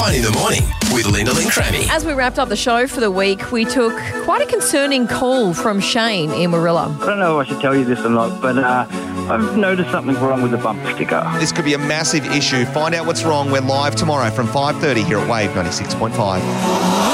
On In the Morning with Linda Lynn Crammy. As we wrapped up the show for the week, we took quite a concerning call from Shane in Warilla. I don't know if I should tell you this or not, but I've noticed something wrong with the bumper sticker. This could be a massive issue. Find out what's wrong. We're live tomorrow from 5:30 here at Wave 96.5.